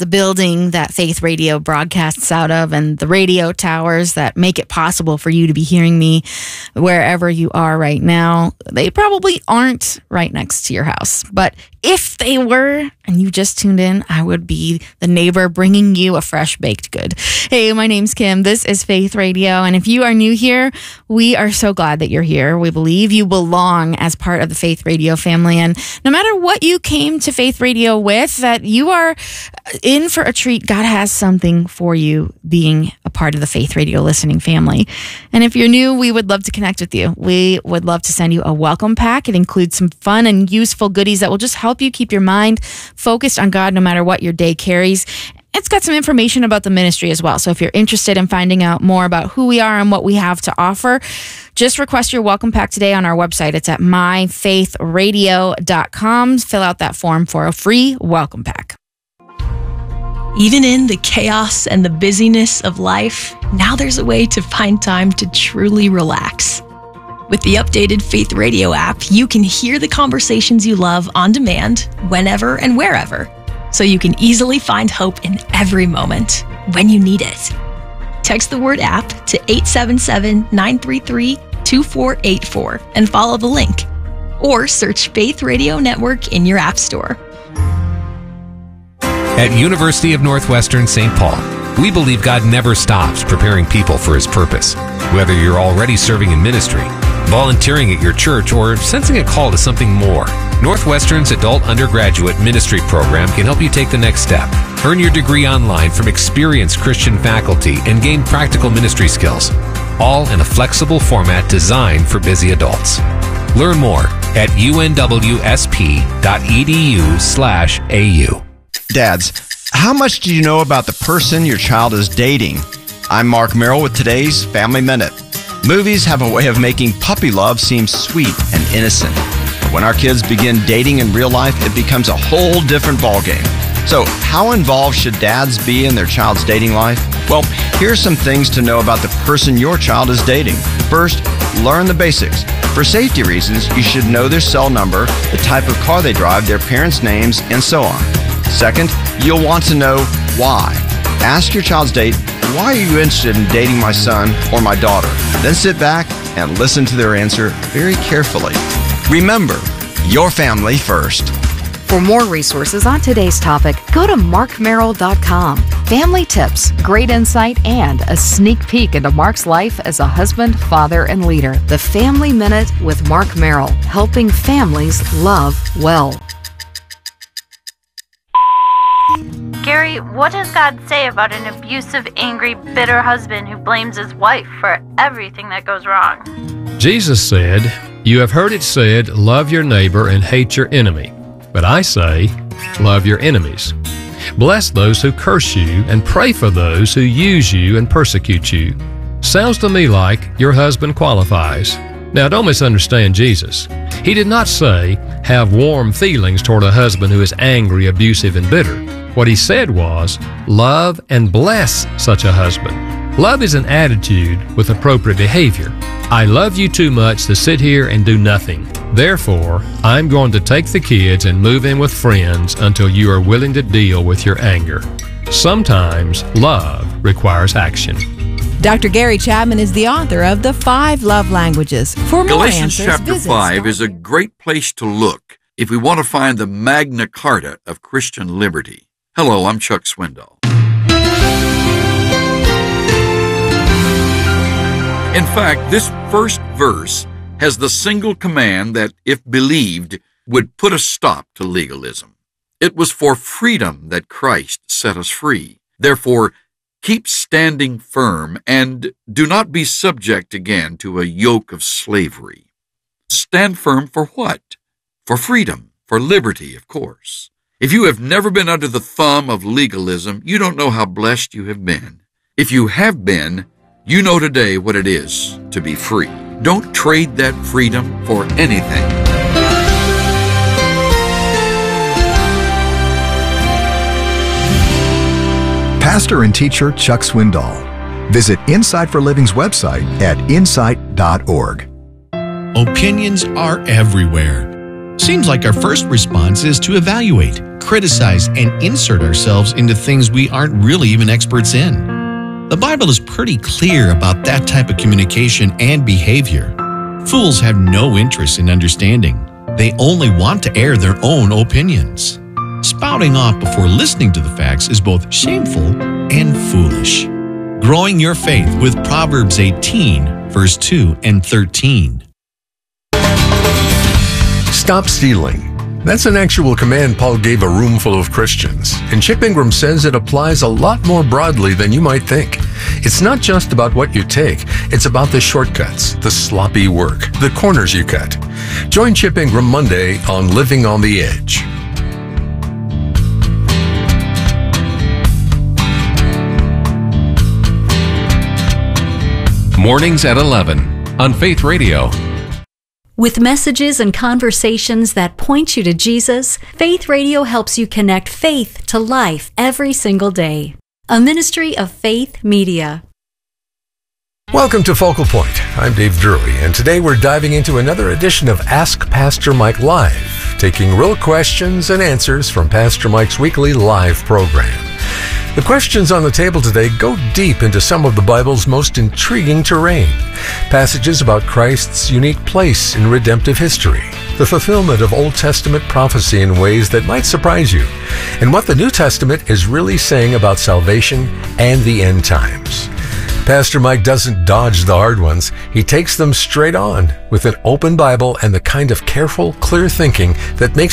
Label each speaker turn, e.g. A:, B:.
A: the building that Faith Radio broadcasts out of and the radio towers that make it possible for you to be hearing me wherever you are right now, they probably aren't right next to your house. But if they were, and you just tuned in, I would be the neighbor bringing you a fresh baked good. Hey, my name's Kim. This is Faith Radio. And if you are new here, we are so glad that you're here. We believe you belong as part of the Faith Radio family. And no matter what you came to Faith Radio with, that you are in for a treat. God has something for you being a part of the Faith Radio listening family. And if you're new, we would love to connect with you. We would love to send you a welcome pack. It includes some fun and useful goodies that will just help you keep your mind focused on God no matter what your day carries. It's got some information about the ministry as well. So if you're interested in finding out more about who we are and what we have to offer, just request your welcome pack today on our website. It's at myfaithradio.com. Fill out that form for a free welcome pack.
B: Even in the chaos and the busyness of life, now there's a way to find time to truly relax. With the updated Faith Radio app, you can hear the conversations you love on demand, whenever and wherever, so you can easily find hope in every moment when you need it. Text the word app to 877-933-2484 and follow the link. Or search Faith Radio Network in your app store.
C: At University of Northwestern St. Paul, we believe God never stops preparing people for His purpose. Whether you're already serving in ministry, volunteering at your church, or sensing a call to something more, Northwestern's Adult Undergraduate Ministry Program can help you take the next step. Earn your degree online from experienced Christian faculty and gain practical ministry skills, all in a flexible format designed for busy adults. Learn more at unwsp.edu/AU.
D: Dads, how much do you know about the person your child is dating? I'm Mark Merrill with today's Family Minute. Movies have a way of making puppy love seem sweet and innocent. But when our kids begin dating in real life, it becomes a whole different ballgame. So how involved should dads be in their child's dating life? Well, here are some things to know about the person your child is dating. First, learn the basics. For safety reasons, you should know their cell number, the type of car they drive, their parents' names, and so on. Second, you'll want to know why. Ask your child's date, why are you interested in dating my son or my daughter? Then sit back and listen to their answer very carefully. Remember, your family first.
E: For more resources on today's topic, go to markmerrill.com. Family tips, great insight, and a sneak peek into Mark's life as a husband, father, and leader. The Family Minute with Mark Merrill, helping families love well.
F: Gary, what does God say about an abusive, angry, bitter husband who blames his wife for everything that goes wrong?
G: Jesus said, "You have heard it said, love your neighbor and hate your enemy. But I say, love your enemies. Bless those who curse you and pray for those who use you and persecute you." Sounds to me like your husband qualifies. Now, don't misunderstand Jesus. He did not say, have warm feelings toward a husband who is angry, abusive, and bitter. What he said was, love and bless such a husband. Love is an attitude with appropriate behavior. I love you too much to sit here and do nothing. Therefore, I'm going to take the kids and move in with friends until you are willing to deal with your anger. Sometimes love requires action.
H: Dr. Gary Chapman is the author of The 5 Love Languages. For more
I: Galatians
H: answers,
I: chapter
H: visit
I: 5 is a great place to look if we want to find the Magna Carta of Christian liberty. Hello, I'm Chuck Swindoll. In fact, this first verse has the single command that, if believed, would put a stop to legalism. It was for freedom that Christ set us free. Therefore, keep standing firm and do not be subject again to a yoke of slavery. Stand firm for what? For freedom, for liberty, of course. If you have never been under the thumb of legalism, you don't know how blessed you have been. If you have been, you know today what it is to be free. Don't trade that freedom for anything.
J: Pastor and teacher Chuck Swindoll. Visit Insight for Living's website at insight.org.
K: Opinions are everywhere. Seems like our first response is to evaluate, criticize, and insert ourselves into things we aren't really even experts in. The Bible is pretty clear about that type of communication and behavior. Fools have no interest in understanding. They only want to air their own opinions. Spouting off before listening to the facts is both shameful and foolish. Growing your faith with Proverbs 18, verse 2 and 13.
L: Stop stealing. That's an actual command Paul gave a room full of Christians, and Chip Ingram says it applies a lot more broadly than you might think. It's not just about what you take, it's about the shortcuts, the sloppy work, the corners you cut. Join Chip Ingram Monday on Living on the Edge.
C: Mornings at 11 on Faith Radio.
M: With messages and conversations that point you to Jesus, Faith Radio helps you connect faith to life every single day. A ministry of Faith Media.
L: Welcome to Focal Point. I'm Dave Drury, and today we're diving into another edition of Ask Pastor Mike Live, taking real questions and answers from Pastor Mike's weekly live program. The questions on the table today go deep into some of the Bible's most intriguing terrain. Passages about Christ's unique place in redemptive history, the fulfillment of Old Testament prophecy in ways that might surprise you, and what the New Testament is really saying about salvation and the end times. Pastor Mike doesn't dodge the hard ones. He takes them straight on with an open Bible and the kind of careful, clear thinking that makes